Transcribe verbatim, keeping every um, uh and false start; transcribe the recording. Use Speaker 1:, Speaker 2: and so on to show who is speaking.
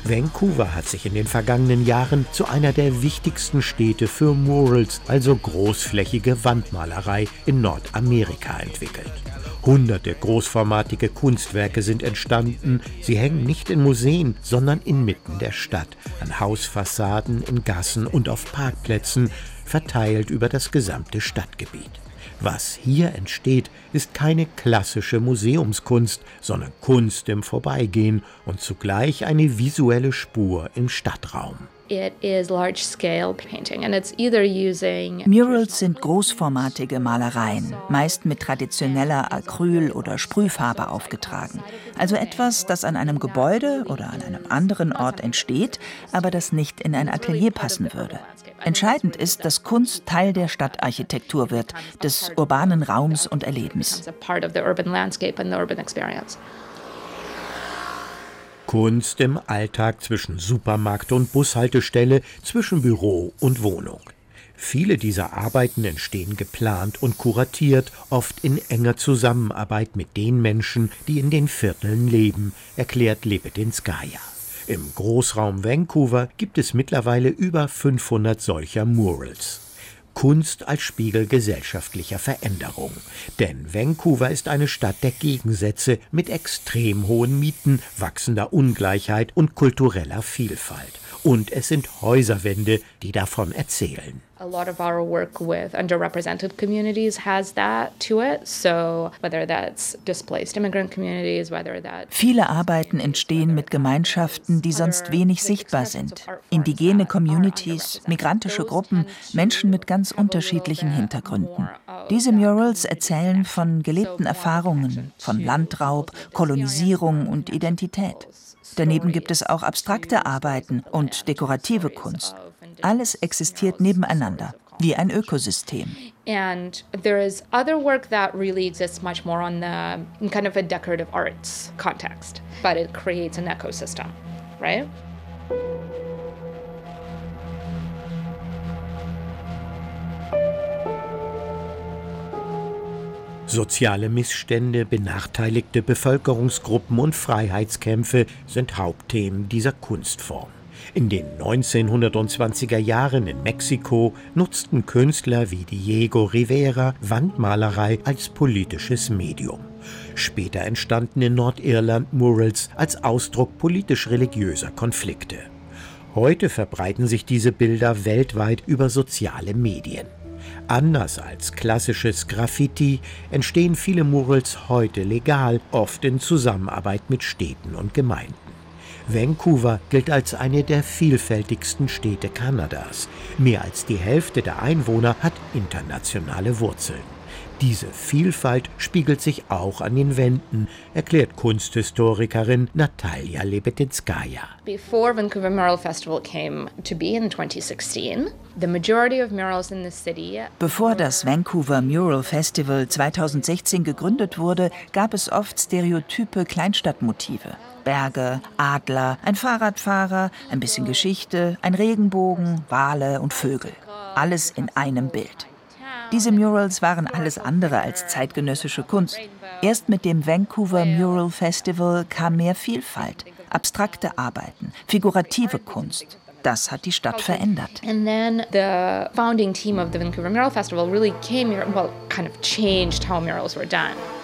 Speaker 1: Vancouver hat sich in den vergangenen Jahren zu einer der wichtigsten Städte für Murals, also großflächige Wandmalerei in Nordamerika entwickelt. Hunderte großformatige Kunstwerke sind entstanden. Sie hängen nicht in Museen, sondern inmitten der Stadt, an Hausfassaden, in Gassen und auf Parkplätzen, verteilt über das gesamte Stadtgebiet. Was hier entsteht, ist keine klassische Museumskunst, sondern Kunst im Vorbeigehen und zugleich eine visuelle Spur im Stadtraum.
Speaker 2: Murals sind großformatige Malereien, meist mit traditioneller Acryl- oder Sprühfarbe aufgetragen. Also etwas, das an einem Gebäude oder an einem anderen Ort entsteht, aber das nicht in ein Atelier passen würde. Entscheidend ist, dass Kunst Teil der Stadtarchitektur wird, des urbanen Raums und Erlebens.
Speaker 1: Kunst im Alltag zwischen Supermarkt und Bushaltestelle, zwischen Büro und Wohnung. Viele dieser Arbeiten entstehen geplant und kuratiert, oft in enger Zusammenarbeit mit den Menschen, die in den Vierteln leben, erklärt Lebedinskaya. Im Großraum Vancouver gibt es mittlerweile über fünfhundert solcher Murals. Kunst als Spiegel gesellschaftlicher Veränderung. Denn Vancouver ist eine Stadt der Gegensätze mit extrem hohen Mieten, wachsender Ungleichheit und kultureller Vielfalt. Und es sind Häuserwände, die davon erzählen.
Speaker 3: A lot of our work with underrepresented communities has that to it. So whether that's displaced immigrant communities, whether that
Speaker 2: Viele Arbeiten entstehen mit Gemeinschaften, die sonst wenig sichtbar sind. Indigene Communities, migrantische Gruppen, Menschen mit ganz unterschiedlichen Hintergründen. Diese Murals erzählen von gelebten Erfahrungen, von Landraub, Kolonisierung und Identität. Daneben gibt es auch abstrakte Arbeiten und dekorative Kunst. Alles existiert nebeneinander, wie ein Ökosystem.
Speaker 3: And there is other work that really exists much more on the kind of a decorative arts context, but it creates an ecosystem, right?
Speaker 1: Soziale Missstände, benachteiligte Bevölkerungsgruppen und Freiheitskämpfe sind Hauptthemen dieser Kunstform. In den neunzehnhundertzwanziger Jahren in Mexiko nutzten Künstler wie Diego Rivera Wandmalerei als politisches Medium. Später entstanden in Nordirland Murals als Ausdruck politisch-religiöser Konflikte. Heute verbreiten sich diese Bilder weltweit über soziale Medien. Anders als klassisches Graffiti entstehen viele Murals heute legal, oft in Zusammenarbeit mit Städten und Gemeinden. Vancouver gilt als eine der vielfältigsten Städte Kanadas. Mehr als die Hälfte der Einwohner hat internationale Wurzeln. Diese Vielfalt spiegelt sich auch an den Wänden, erklärt Kunsthistorikerin Natalia Lebedinskaya.
Speaker 3: Before Vancouver Mural Festival came to be in twenty sixteen, the majority of murals in the city.
Speaker 2: Bevor das Vancouver Mural Festival zweitausendsechzehn gegründet wurde, gab es oft stereotype Kleinstadtmotive. Berge, Adler, ein Fahrradfahrer, ein bisschen Geschichte, ein Regenbogen, Wale und Vögel. Alles in einem Bild. Diese Murals waren alles andere als zeitgenössische Kunst. Erst mit dem Vancouver Mural Festival kam mehr Vielfalt, abstrakte Arbeiten, figurative Kunst. Das hat die Stadt verändert.
Speaker 3: And then the founding team of the Vancouver Mural Festival really came here, well, kind of changed how murals were done.